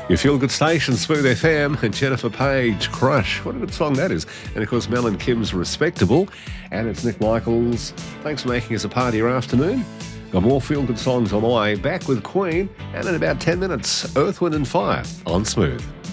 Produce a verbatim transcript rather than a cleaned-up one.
Your feel-good station, Smooth F M, and Jennifer Page, Crush. What a good song that is. And, of course, Mel and Kim's Respectable. And it's Nick Michaels. Thanks for making us a part of your afternoon. Got more feel-good songs on the way. Back with Queen. And in about ten minutes, Earth, Wind and Fire on Smooth.